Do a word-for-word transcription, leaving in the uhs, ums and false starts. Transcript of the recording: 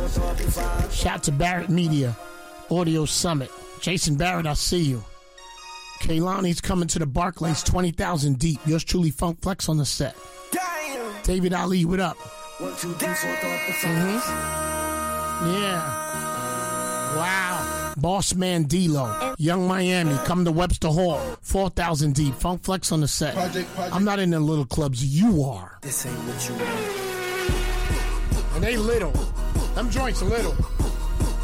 Shout to Barrett Media, Audio Summit. Jason Barrett, I see you. Kaylani's coming to the Barclays, twenty thousand deep. Yours truly, Funk Flex on the set. Damn. David Ali, what up? One, two, three, four, Mm-hmm. Yeah. Wow. Boss Man D-Lo. Young Miami, come to Webster Hall. four thousand deep. Funk Flex on the set. Project, project. I'm not in the little clubs. You are. This ain't what you want. And they little. Them joints are little.